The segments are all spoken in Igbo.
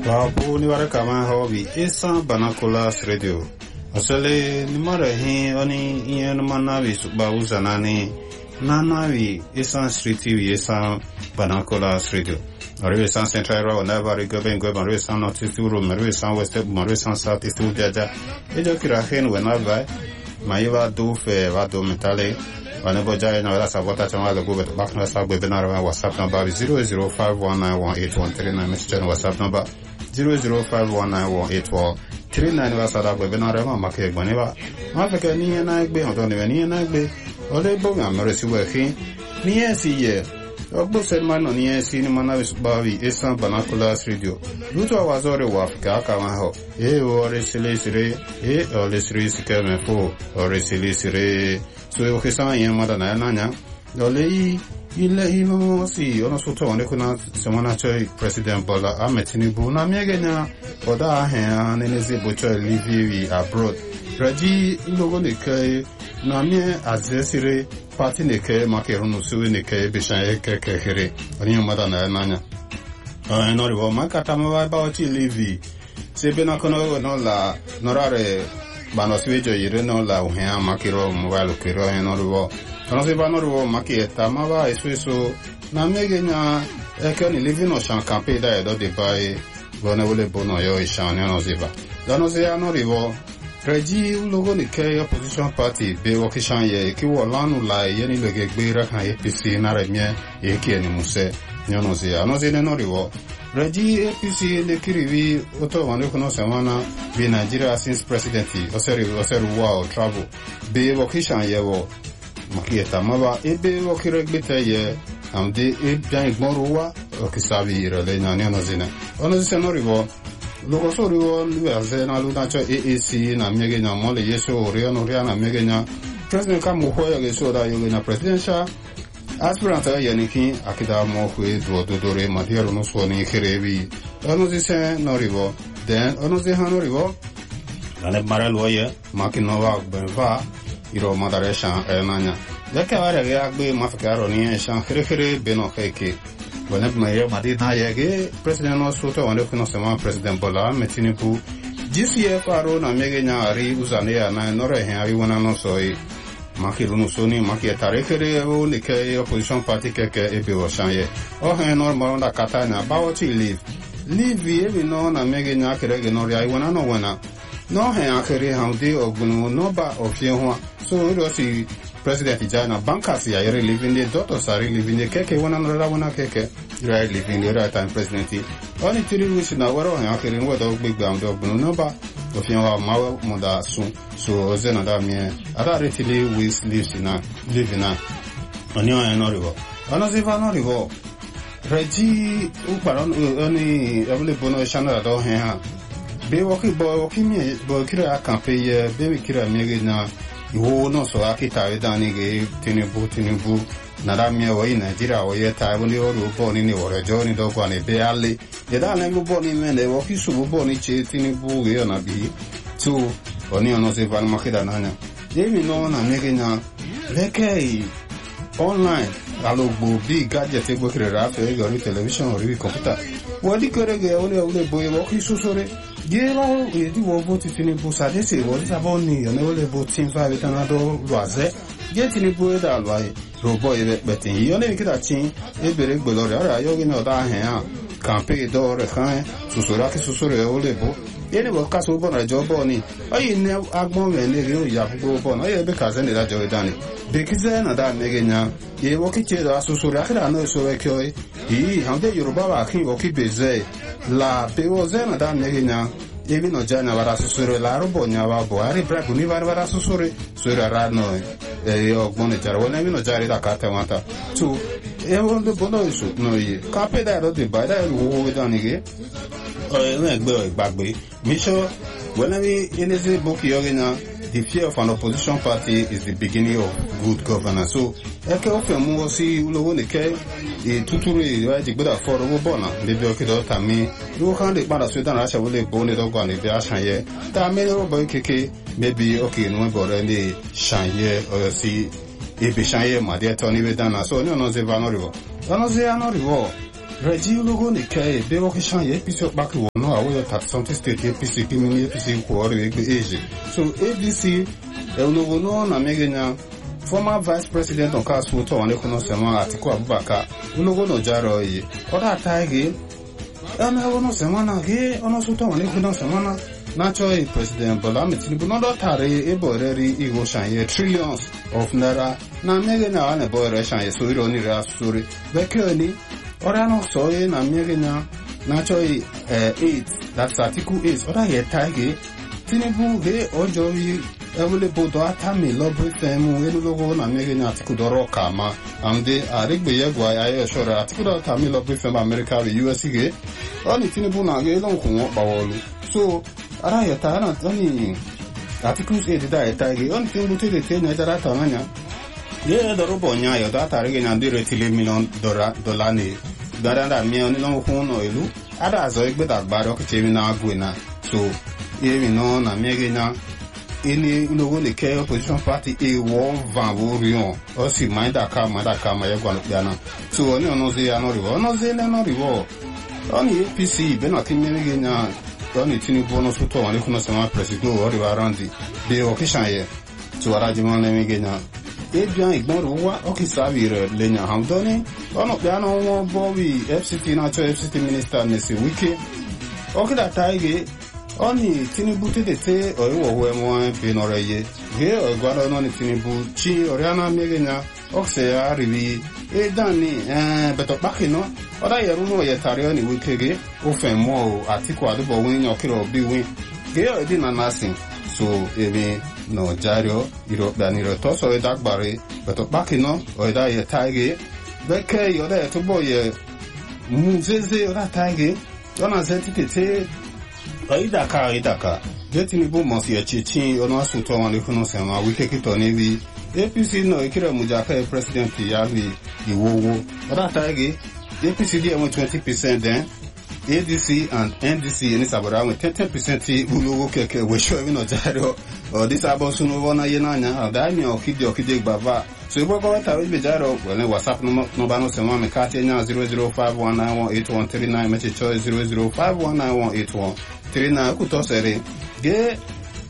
Babu ni wara kama hobi isa banakulas radio. Asale ni mara hi oni iyan manawi babu zanani nanawi isa street TV isa banakulas radio. Ariwe san central road never goben go mariwe san north east road mariwe san west mariwe san south east jaja. Ejo kira hen wenaba maiwa do fe va do metale. Whenever I know that's about that, I'm going to back us up with another WhatsApp number 005191813 message WhatsApp number 005191839 WhatsApp with another market whenever Africa near night be on any night be or they both are mercy working near see ye. Obo said man on ye cinema is Bavi Esan Banakulas radio. Luto was already Wafka Kamaho. E or a silicere, e or the series came for or a silicere. So okay, some young mother Nanya. Dolly, you let him see on a sort of someone President Bola Ametinibu, Namegana, or da hand and is a butcher live abroad. Raji Logonica, Namie Azesire, Party Neke, Macaron Suinike, Bishan Kekere, and your mother Nanya. I know Macatama about you, Livy. Sebenacono, no la, Norare. Banoswejo ireno la uhea makiro mobile kiro enoruo. Konosi banoruo makieta mava esweso na megenya ekoni living ocean campaign da edo de bai bonewole bono yo ishan no ziba. Danosi anorivo Reji logo ni ke opposition party be wakishan ye ki wo lanu la ye ni lege gbera kan APC na remie ye ki eni muse nyono zi anozi ne norivo Reji APC le kirivi oto wanu kono semana be Nigeria since presidency oseru wa travel be wakishan ye wo makieta maba ebe wakiregbete ye amde e bien igmoruwa okisabi rele na nyono zi ne onozi se norivo Logo so riwo liwe na luna cho AAC na mege na mole yeso oria no ria na mege na president ka mo hoya ge so da yoge na presidential aspirant ya niki akida mo hwe dodore madiaro no so ni kerebi ono dise no riwo then ono ze hano riwo ale maral woye makinova benva iro madaresha enanya deka wara ge agbe mafakaro ni shan khere beno keke When Mayor Madina Yage, President Nosuto, and if not President Bola, Metinipu, GCFRO, Namegana, Ari, Uzanea, and Nora Henry, one and also Makirunusoni, Makia Tarekere, Nike, opposition party, Keke, Ebi Oshanye, or Henor Maronda Katana, Bawati leave. Leave every known and Megana Keregenoria, I wanna know when no Henry Hamdi or Gunu, no ba of Yehua, so it was President Ijana Bankers here living the daughters are living the keke one another one keke right living the right time presidency only 3 weeks now where I can what of big ground of number of your mother soon so zenada me other really weeks lives in a living on your anorivo anorivo Reggie Uparon only every bono channel don't have be walking boy walking me boy kira campaign baby kira megina Iwo no so akita edani ge Tinubu nadamia wa Nigeria wa yeta woni oru boni ni orejo ni dogwa ni be ale yeda na lu boni mene wo kisu boni che Tinubu ge na bi tu oni ono se van makida nanya yemi no na megenya lekei online alogbo big gadget egbo kire rafe go ni television or computer wodi kere ge ole boye wo kisu sore Gero edi wo vote Tinubu sadese wo disaboni ne ole voting fa betanado loise ge Tinubu e da loye robo e betin yo ne kita chin e bere gbolo re ara yo ge no da hen a campaign do re kan susura ki susure ole bo ene wo kaso bo na jobo ni ayi ne agbon me ne re ya fu bo na ye be kaze ne da jo dani be kize na da ne ge nya ye wo ki che da susura kra no so we kyo yi hande yoruba ba kin wo ki beze la peoze na da ne ge nya Ebi no jana vara susure la robo nyava boari braku ni vara susure sura rano yo gbone jara wona mi no jari da kata mata tu e wonde bono isu no yi kape da do de ba da wo we dan nige o e gbe gbagbe mi so wona mi eneze boki yogena the fear of an opposition party is the beginning of good governance so eke o fe mu o si ulowo nike e tuturu e wa jigbe da for owo bona le bi o kido ta mi do kan de pada so dan rasha wo le bo ne do gwa ne bi a shanye ta me ro bo keke maybe okay no bo re ni shanye o si e bi shanye ma de to ni we dan so ni ono se va no rivo Reggie logo ni kai be wo kishan ye piso back wo no awo ta something state APC kimini APC ko ore be age. So ADC logo no na megenya former vice president on Council to wan ekono sema Atiku Abubakar logo no jaro yi. Oda taigi ana wono sema na ge ono so to wan ekono sema na natural president Bola Ahmed Tinubu no do tare eboreri igo shanye trillions of naira na megenya wane boy shanye so iro ni ra story bekeni ora no so ye na megenya natural 8 that's article 8 ora ye tage Tinubu he ojo yi evole bodo atami lobre temu elu logo na megenya article doro kama amde arigbe yegwa ayo shora article doro atami lobre temu America the US ge oni Tinubu na ge lon kun bawolu so ara ya ta na tani articles 8 da ta ge on tin buti de tena jara ta nanya ye da robo nya yo da ta rege na dire $3 million dolani daranda mi oni lo kun no ilu ada zo igbe da gbaro ke temi na agwe na so ye mi no na mi ge na ini logo le ke opposition party e wo van wo rion o si mind aka ma ye gwa no piano so oni ono ze ya no riwo oni APC be na tin mi ge na Tony Tinubu no suto wani kuna sama president ori warandi de okishan ye to waraji mon le migenya e bien igbon ruwa okisavire lenya hamdoni ono piano mo bowi FCT na cho FCT minister nesi wiki okida taige oni Tinubu tete owo wo mo pe no reye ge ogwaro no ni Tinubu chi oriana migenya okse ya rivi e dani beto bakino oda yeru no ye tario ni wikege o fe mo Atiku adubo win okiro bi win ge o di na nasin so ebe no jario iro daniro to so e dagbare beto bakino o da ye taige beke yo da to boy muzeze oda taige ona zetite idaka Tinubu mo si echichi ona suto wan le kuno sema wikeke to ni bi APC no ikira mujaka president yavi iwowo oda taige APC dey 20% then ADC and NDC in Sabora with 10% ulogo keke we show no jaro or this about suno wona yenanya da mi okide baba so ibo ko ta we jaro well WhatsApp no ba no sema me ka tenya 005191839 message 005191839 ku to sere ge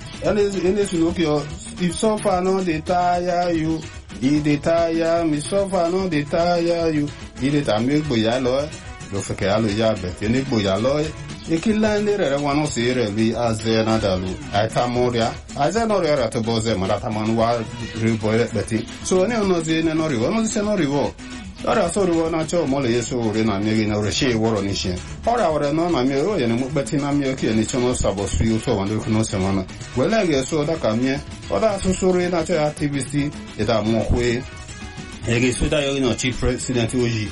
ele suno kio if so far no dey tire you I dey tire me so far no dey tire you ile ta mi gboya lo feke alo ya be ni gboya lo ikila ni re wanu si re bi aze na dalu ata moria aze no re to boze mara ta manu wa re boy beti so ni ono zi ne no riwo no se no riwo ora so riwo na cho mo le yeso re na mi na re she woro ni she ora no na mi o ye ni mu beti na mi o ki ni cho no sabo su yo to wan de kuno se mana wela ge so da ka mi ora so so re na cho activist e da mo hwe ege so da yo no chief president oji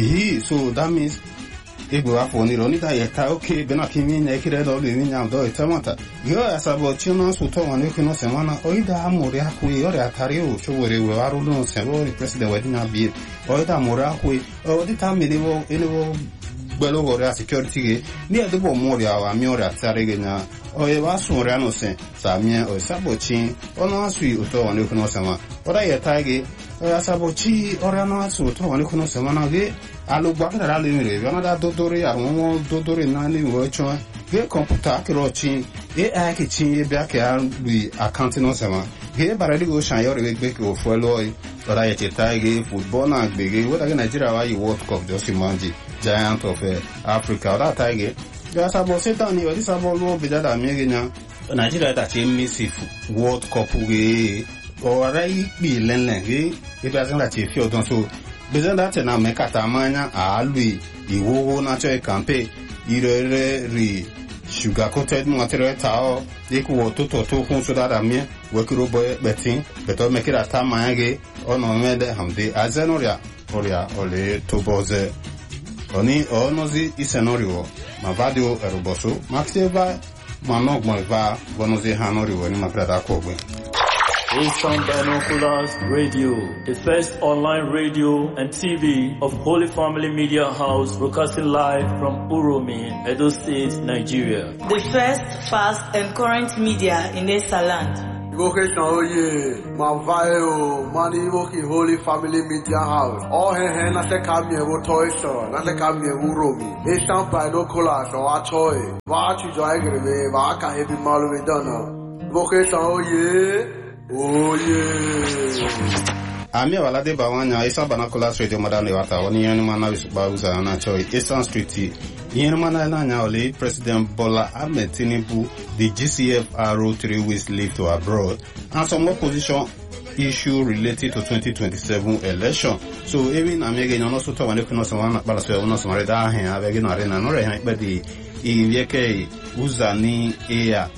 so that means Igbo afọ ni roni da yeta okay be na kimi nya ikire do le nya do itamata yo asabo chino so to wan ekino semana oida amore akwe ore atari o chowore we waru no sebo president wedina bi oida amore akwe odi tamelewo elewo gbelo gore security ge ni adubo mori awa mi ore atari ge na oye wa sunre no se samie o sabochi ono asui uto wan ekino semana oda yeta ge asabo chi ore no asu to wan ekino semana ge alo gbakara le mi re na dodore arun dodore na ni wo cho ge computer kirochi AI ke chi be aka lui accounting no sema ge barali go shan yo re gbe ko follow ora ye ge football na gbe ge wo da Nigeria wa World Cup just imagine giant of Africa ora taige ga sabo setan ni odi sabo lo be da mi ge nya Nigeria ta chi miss World Cup ge ora yi bi lenlen ge e ba san la chi fi odon so bezen da tena mekata manya alui iwowo na cho campaign ire ri sugar coated material tao eku to kun so da mi we kuro boy betin beto mekira ta manyage ono mede hamde azenoria oria ole to boze oni onozi isenorio mavadio eroboso maxeva manogmo va bonozi hanorio ni makrada kogwe Wisdom Binoculars Radio, the first online radio and TV of Holy Family Media House, broadcasting live from Uromi, Edo State, Nigeria. The first, fast and current media in Esaland. Vocation oye, Mavayo, Money Woki Holy Family Media House. All hen na se come here wo toy store, na se come here wo romi. E champagne no cola so a toy. Va tu joy greve, va ka heavy malu we done. Vocation oye, oye. Ami wala de bawanya isa banakola street madani wata woni yenu mana bauza na choi Eastern Street yenu mana na nya ole President Bola Ahmed Tinubu the GCFR 3 weeks leave to abroad and some opposition issue related to 2027 election. So even amege no so to wane kuno so wana bala so no so reda hen abege no arena no re hen pe di yeke uzani eya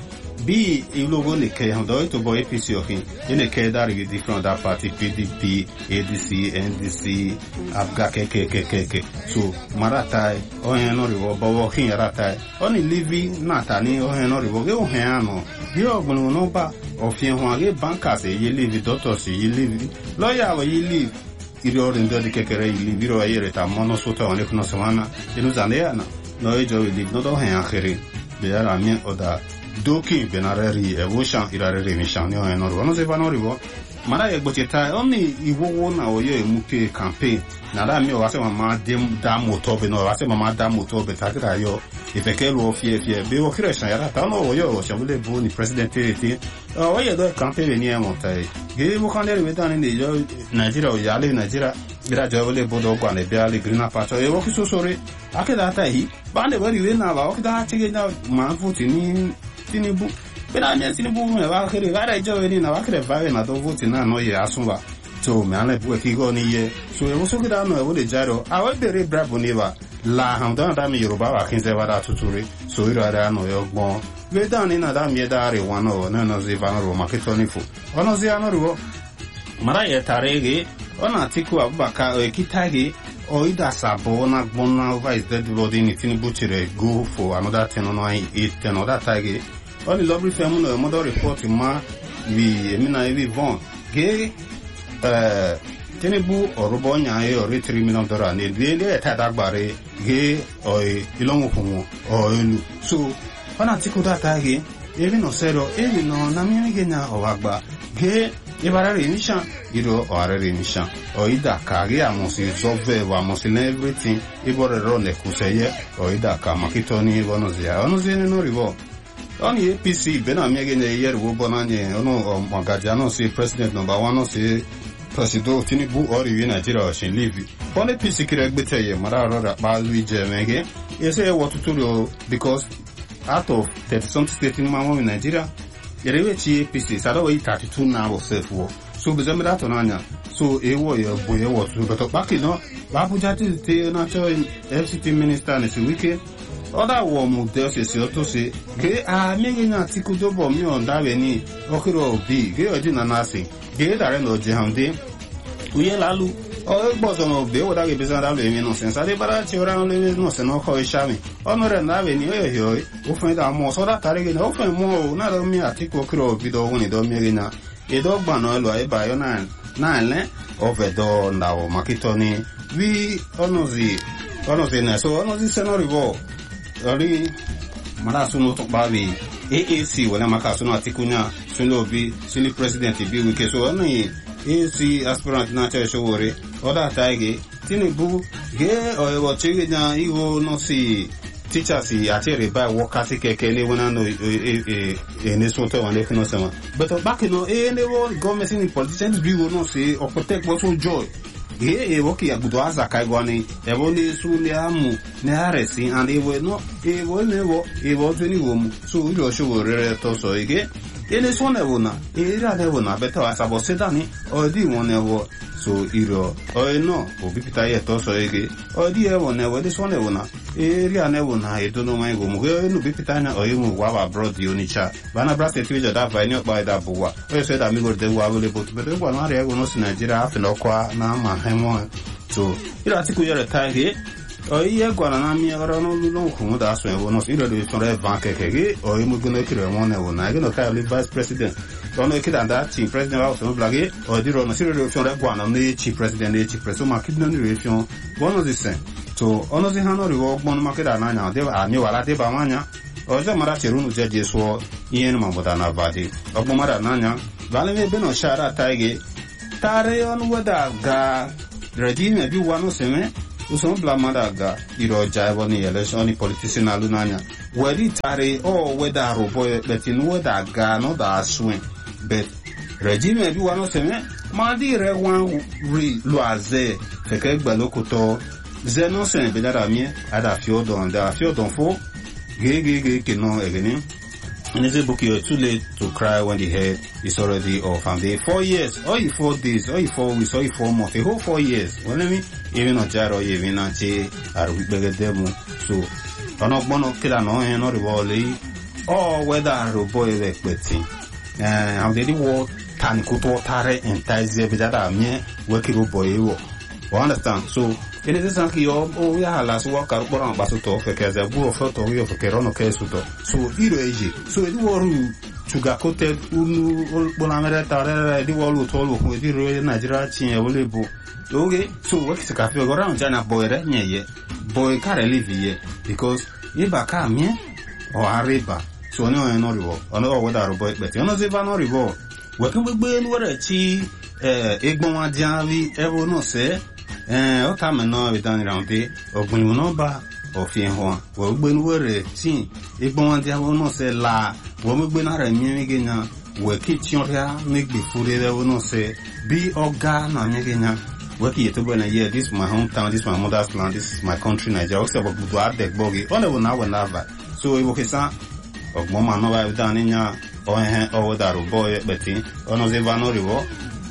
B ilogo ne ke hando to boy APC okin ine ke that is different that party PDP ADC NDC Abga KKKK so marata ohen no riwo bowo kin rata oni living natani ohen no riwo ge ohen ano bi ogbonu no ba ofin ho age bankers e live doctors e live lawyer we live iro ndo de kekere live biro ayere ta mono soto one kuno semana inu zane na no ejo live no do hen akhere be ara mi oda doki benareri evolution irareri mission yo enoro no se vanorivo mara egboteta oni iwowo na oyo emuke campaign na da mi o wase mama dem da moto be no wase mama da moto be takira yo ifekelu ofie be o creation yara ta no oyo o shabule bo ni president eti o ye do campaign ni emontai ge mo kandere metani ni yo Nigeria o yale Nigeria gira jawole bo do kwa ne be ale green part e wo kiso sore akeda ta hi ba ne bari we na ba o kida chege na ma futi ni Tinubu bena nya Tinubu me wa kere gara jo ni na wa kere va na do vote na no ye asunba so me ana bu ki go ni ye so e wo so kida no e wo de jaro a we bere bravo ni ba la han don da mi Yoruba wa kinze wa da tuturi so ira da no yo gbon we da ni na da mi da re wa no no ze va no ro market ni fu ono ze ano ro mara ye tarege ona Atiku Abubakar o kitagi o ida sabo na gbona over is dead body ni Tinubu chere go for another 10 no 8 another target. Only lovely family no mother report ma we emina we von ge Tinubu orobo nya e o $3 million ni le ta dagbare ge o ilonwo fun o elu so ona Atiku da target even no zero even no na mi ge na o agba ge ibara remission iro o are remission o ida ka ge amosi solve wa amosi everything ibore ro ne kuseye o ida ka makito ni bonozia onozi no rivo oni APC bena miege ne yer wo bonanye ono magaja no si president number 1 no si president Tinubu ori wi Nigeria o shin live on APC kire gbete ye mara ro da ba wi je mege ese e wotutu because out of 30 something state in Nigeria yerewe chi APC sada we 32 na wo self wo so be zamira to nanya so e wo ye boye wo so but back no ba Abuja te na cho FCT minister ne si wike oda wo mu de se to se ge a mege na Atiku do bo mi on da we ni okiro obi ge oji na nasi ge dare no je hande uye lalu o gbodo no be wo da ge bezan da le mi no sense ade bara ti ora no le no se no ko ishami onore na we ni oyo o fun da mo so da tare ge na o fun mo na do mi Atiku okiro obi do woni do mi na e do gba no lo e ba yo na le o ve do na o makitoni we onozi na so onozi se no rivo ori mara sunu to ba we AAC wala maka sunu Atiku nya sunu obi sunu president bi wike so oni AC aspirant na cha showore oda taige Tinubu ge o wo chige na iwo no si teachers atere by workers keke ni wona no ne so to wan le no sama but back no ne wo government in politicians bi wo no si o protect what so joy e woki ya budo aza kai gwani e wo ni su ni amu ne aresi and e wo no e wo ne wo tuni wo mu so uro showore to so ige ene so ne wo na e ra ne wo na beta wa sabo sedani o di won ne wo so iro o no obi pita ye to so ige o di e wo ne wo de so ne wo na e ri ane wo na e do no mai go mu e no bi pita na o yimu wa ba bro di onicha bana bra se twijo da va ni o ba da buwa o se da mi go de wa le but be go na re go no si Nigeria afelo kwa na ma hemo so iro Atiku yere taige o iye gwara na mi oro no lu ku da so e wo no iro de so re van keke o yimu go no kire won e wo na go no ka vice president ono ekida da chief president wa so blage o di ro no siro re so re gwa na ni chief president so ma kidno ni re fion one of the same so ono zi hano ri wo gbon ma kida na nya de ani wala de ba manya oje mara cherunu je so yen mabuda na vadi ogbo mara nanya vale me beno shara taige tare on weda ga regime bi wanu seme uson blamada ga iro jaivo ni election ni politician alunanya wedi tare o weda robo betin weda ga no da swing bet regime bi wanu seme ma dire wan ri loaze feke gbalokoto zeno sen bedara mi ada fiodon fo ge no egeni. And it's a book you're too late to cry when the head is already off. And they 4 years, or 4 days, or 4 weeks, or 4 months, a whole 4 years. Well, let me even on Jaro, even on Che, are we beggar demo. So, on a bono killer no, and not the volley, or whether a boy is expecting. And they war Tanikuto Tare and Taizia Bidada, me, working boy. You understand? So, it is a oh, yeah, last walk out on Basuto, because a bull photo of Kerono Kesuto. So, so it was to coated Ulu Bonamera Tare, the wall told with the real Nigeria Chin, okay, so what's the cafe around Jana boy, boy can't live here because if I come here or Ariba, so no, I know the or no, whether boy, but you know, they are not reward. Working with Ben, what a chi, Egbon Javi, ever no say. O time no we done round there ogbun no ba ofin ho wo gbe nu were tin igbon dia wo no se la wo me gbe na re mi genya we kitchen ria make be food there wo no se be oga na mi genya we ki to na here this my hometown, this my mother's land, this is my country Nigeria o se bo do adek bogi on e na we na va so e wo ke sa ogbon ma no ba we done nya o da ro boy betin ono ze va no rivo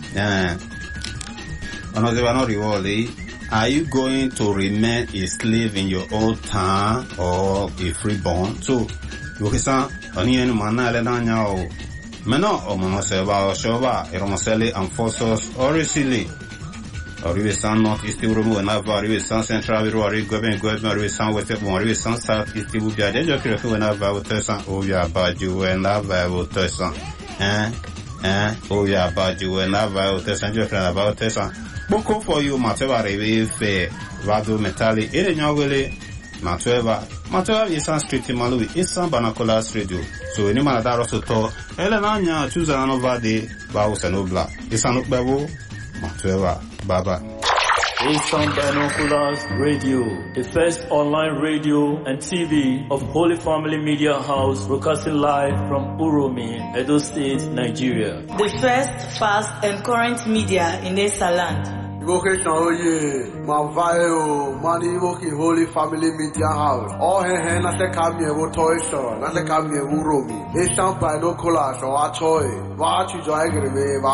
are you going to remain a slave in your old town or a freeborn? So, you can say, Manale Nanyao, Meno, or Monoseva, or Shova, Eromosele, and Fosos, or Risili, or Rivesan North East Urumu, and Nava, Rivesan Central, Rivesan, Rivesan West, Rivesan South East Ubia, then you're careful when I've ever Tessan, Ovia, Baju, and I've ever Tessan, Ovia, Baju, and I've ever Tessan, you're about Tessan. Boko for you, Mateva Reve, Vado Metalli, Erenyawele, Mateva is San Street Malui, is San Banacolas Radio. So, any man that also taught Elenanya, Chuzanova de Baus and Obla. It's an Ukbabo, Mateva, Baba. Asian Binoculars Radio, the first online radio and TV of Holy Family Media House, broadcasting live from Uromi, Edo State, Nigeria. The first, fast, and current media in Esa land. Vocation oye, Mavayo, Mani Woki Holy Family Media House. All hen na se come here wo toy show, na se come here Uromi. Asian Binoculars or Achoy. Wa chi jo agreme.